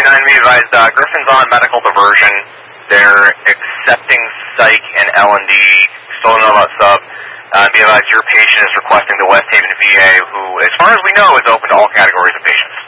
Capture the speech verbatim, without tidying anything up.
nine, be advised, uh, Griffin's on medical diversion. They're accepting psych and L and D. Still don't know about sub. Uh, be advised, your patient is requesting the West Haven V A, who, as far as we know, is open to all categories of patients.